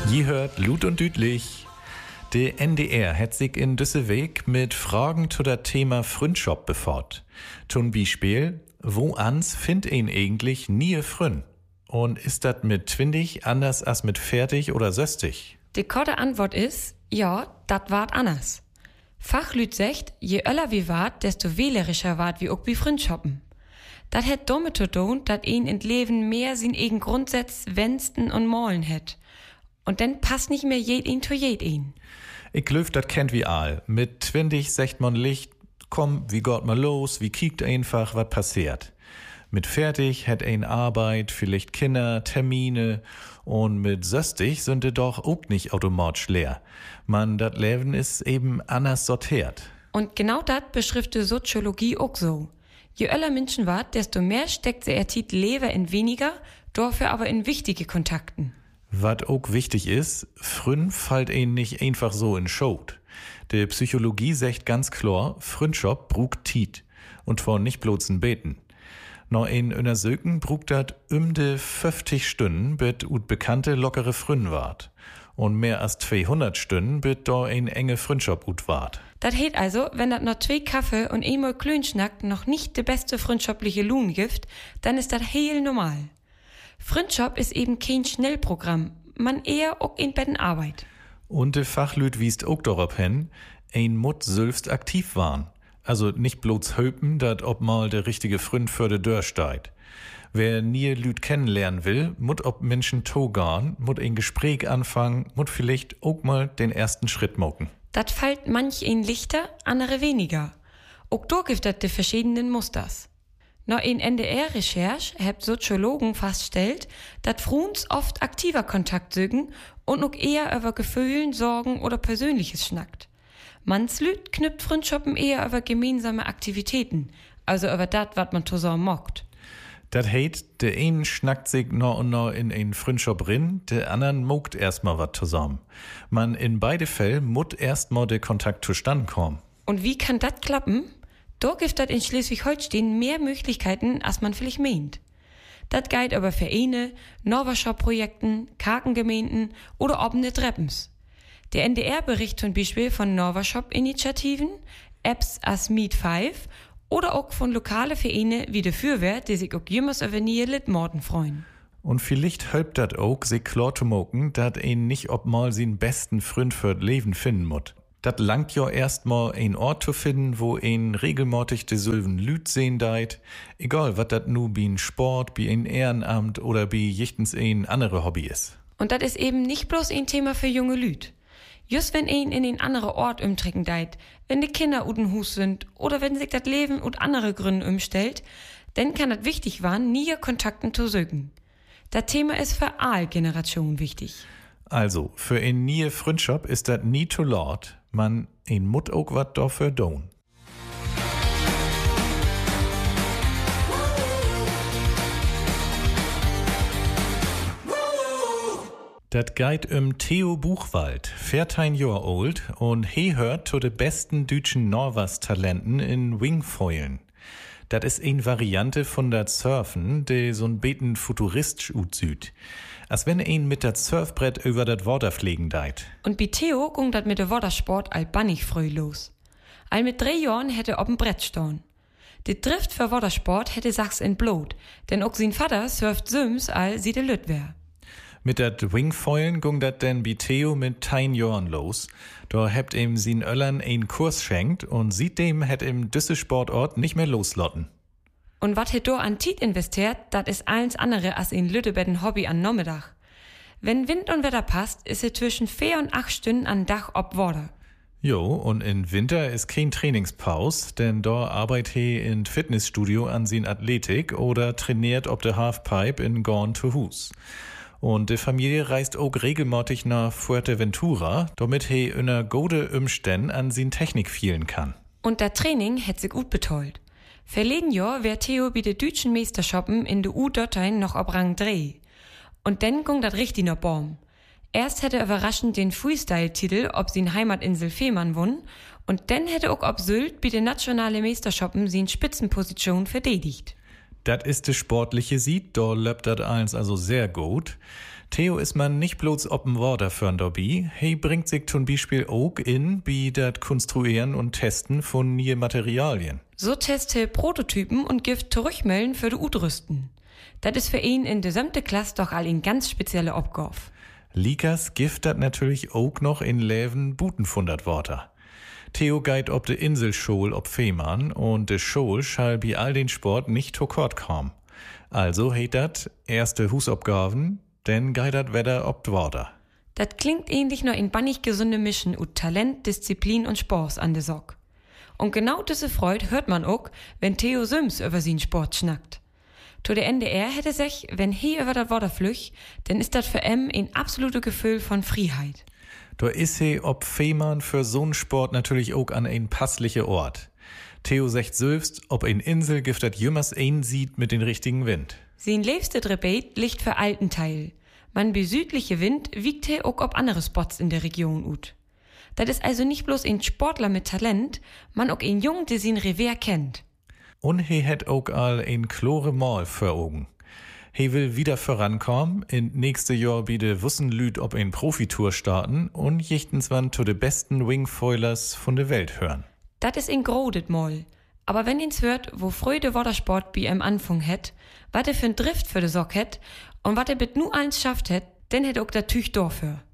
Je hört Lut und Düdlich. Der NDR hat sich in düsse Weg mit Fragen zu der Thema Freundschaft befasst. Zum Beispiel, wo ans find ihn eigentlich nie Frön? Und ist das mit 20 anders als mit 40 oder 60? Die korte Antwort ist, ja, dat wart anders. Fachlüt sagt, je öller wie wart, desto wählerischer wart wie auch wie Freundschaften. Dat het damit zu tun, dat ihn in Leben mehr sin eigen Grundsatz wennsten und malen het. Und dann passt nicht mehr jed ihn zu jed ihn. Ich glaub, dat kennt wie all. Mit 20 sagt man Licht, komm, wie geht mal los, wie kiekt einfach, was passiert. Mit 40 hat ein Arbeit, vielleicht Kinder, Termine und mit 60 sind die doch auch nicht automatisch leer. Man, dat Leben ist eben anders sortiert. Und genau dat beschrift die Soziologie auch so. Je öller Menschen wart, desto mehr steckt sie Tit Leber in weniger, dafür aber in wichtige Kontakten. Was auch wichtig ist, frün fallt ihn nicht einfach so in Schot. Die Psychologie sagt ganz klar, Freundschaft brugt Tiet. Und zwar nicht bloß ein Beten. Noch in einer Söken brugt dat de 50 Stunden, bit ut bekannte lockere Frün wart. Und mehr als 200 Stunden, bit da ein enge Freundschaft ut wart. Dat heet also, wenn dat noch 2 Kaffee und einmal Klönschnack noch nicht de beste freundschaftliche Lohn gibt, dann ist dat heel normal. Freundschaft ist eben kein Schnellprogramm, man eher auch in Betten Arbeit. Und de Fachlüt wiest auch darauf hin, ein Mut selbst aktiv waren. Also nicht bloß höpen, dat ob mal der richtige Freund für de Dörr steigt. Wer nie Lüt kennenlernen will, mut ob Menschen togan, mut ein Gespräch anfangen, mut vielleicht auch mal den ersten Schritt mocken. Dat fällt manch ein lichter, andere weniger. Auch da gibt dat de verschiedenen Musters. Nach in NDR-Recherche hat Soziologen festgestellt, dass Fruns oft aktiver Kontakt sögen und noch eher über Gefühlen, Sorgen oder Persönliches schnackt. Manslüt knüpft Freundschaften eher über gemeinsame Aktivitäten, also über dat, wat man zusammen mockt. Dat heit, der einen schnackt sich noch und noch in ein Freundschaft rin, der anderen mogt erstmal wat zusammen. Man in beide Fällen mut erstmal der Kontakt zustande kommen. Und wie kann dat klappen? Da gibt dat in Schleswig-Holstein mehr Möglichkeiten, als man vielleicht meint. Dat geht über Vereine, Norweschop-Projekten, Kakengemeinden oder offene Treppens. Der NDR berichtet zum Beispiel von Norweschop-Initiativen, Apps as Meet 5 oder auch von lokalen Vereine wie der Fürwehr, die sich auch jemals über nie Litmorden freuen. Und vielleicht helpt dat auch, sich klar zu mocken, dat ein nicht obmal sin besten Freund für das Leben finden muss. Dat langt ja erstmal ein Ort zu finden, wo ein regelmäßig de Sylven Lüt sehen deit, egal wat dat nu bi ein Sport, bi ein Ehrenamt oder bi jichtens ein andere Hobby ist. Und dat ist eben nicht bloß ein Thema für junge Lüt. Just wenn ein in den andere Ort umtrecken deit, wenn die Kinder uten Hus sind oder wenn sich dat Leben ut andere Gründe umstellt, dann kann dat wichtig waren, nie Kontakten zu sögen. Dat Thema ist für alle Generationen wichtig. Also, für ein nie Freundschaft ist dat nie zu laut, man ein mut auch wat dafür doen. Dat geht Theo Buchwald, 14 Jahre alt und he hört zu de besten deutschen Norwas-Talenten in Wingfoilen. Dat ist eine Variante von dat Surfen, de so'n beten futuristisch utsüht. Als wenn ein mit dat Surfbrett über dat Water fliegen deit. Und bei Theo ging dat mit de Watersport all bannig früh los. All mit 3 Jahren hätte ob'n Brett stehen. Die Drift für Watersport hätte Sachs in Blut, denn auch sein Vater surft Sims all sie de Lüt wär. Mit dat Wingfoilen ging dat denn bei Theo mit 10 Jahren los. Da hebt ihm sin Öllern einen Kurs schenkt und seitdem hätt ihm düsse Sportort nicht mehr loslotten. Und wat het do an Tiet investiert, dat is alles andere als in Lüttebetten Hobby an Nachmittag. Wenn Wind und Wetter passt, is es zwischen 4 und 8 Stunden an Dach ob Water. Jo, und in Winter ist kein Trainingspause, denn da arbeitet he in Fitnessstudio an sin Athletik oder trainiert ob der Halfpipe in Gorn to Hus. Und die Familie reist auch regelmäßig nach Fuerteventura, damit he in einer gute Umstände an sin Technik fielen kann. Und das Training hätt sich gut betollt. Verleden Jahr wär Theo bei de deutschen Meisterschaften in de U-Dottein noch ob Rang 3. Und dann ging dat richtig nach Baum. Erst hätte er überraschend den Freestyle-Titel ob sin Heimatinsel Fehmarn won und dann hätte auch ob Sylt bei de nationale Meisterschaften sin Spitzenposition verdedigt. Das ist de sportliche Sieg, da löbt dat eins also sehr gut. Theo ist man nicht bloß ob'n Water für'n dabei, he bringt sich zum Beispiel auch in, wie dat Konstruieren und Testen von neue Materialien. So testet Prototypen und gibt zurückmelden für die Utrüsten. Das ist für ihn in der gesamten Klasse doch all eine ganz spezielle Aufgabe. Likas gift dat natürlich auch noch in Leven Butenfundert Worte. Theo geht ob de Inselschol ob Fehmarn und de Schol schall bei all den Sport nicht zu kurz kommen. Also heit dat erste Husabgaben, denn geht dat Wetter ob d'Worte. Das klingt ähnlich noch in bannig gesunde Mischen ut Talent, Disziplin und Sport an de Sock. Und genau diese Freude hört man auch, wenn Theo Sims über seinen Sport schnackt. To der NDR hätte sich, wenn he über das Water flüch, dann ist das für ein absolutes Gefühl von Freiheit. Da ist he ob Fehmarn für so'n Sport natürlich auch an ein passliche Ort. Theo sagt selbst, ob ein Insel gibt dat jümmers ein sieht mit den richtigen Wind. Sein liebste Drebet liegt für Altenteil. Man be südliche Wind wiegt he auch ob andere Spots in der Region ut. Das ist also nicht bloß ein Sportler mit Talent, man auch ein Jung, der sein Revier kennt. Und he hat auch all ein klore Mal für Augen. He will wieder vorankommen, in nächste Jahr biede Wussenlüd ob ein Profitour starten und jichtenswann zu de besten Wingfoilers von der Welt hören. Das ist ein grodet Mal. Aber wenn ihn's hört, wo Freude Watersport bei am Anfang het, wat für ein Drift für de Sock het und wat bit nu eins schafft het, dann hätt auch der Tüch dafür.